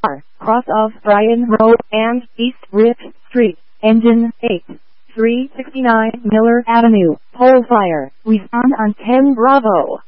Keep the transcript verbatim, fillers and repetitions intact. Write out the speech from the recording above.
car, cross of Bryan Road and East Rich Street, engine eight, three sixty-nine Miller Avenue, pole fire, respond on ten Bravo.